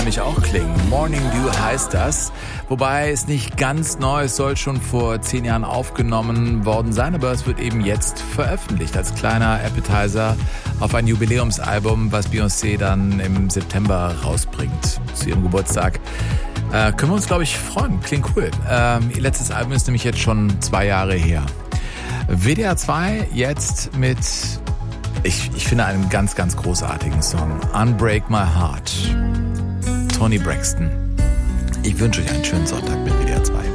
Mich auch klingen. Morning Dew heißt das. Wobei es nicht ganz neu ist, soll schon vor 10 Jahren aufgenommen worden sein, aber es wird eben jetzt veröffentlicht als kleiner Appetizer auf ein Jubiläumsalbum, was Beyoncé dann im September rausbringt zu ihrem Geburtstag. Können wir uns, glaube ich, freuen. Klingt cool. Ihr letztes Album ist nämlich jetzt schon 2 Jahre her. WDR 2 jetzt mit, ich finde, einem ganz, ganz großartigen Song. Unbreak My Heart. Toni Braxton. Ich wünsche euch einen schönen Sonntag mit WDR 2.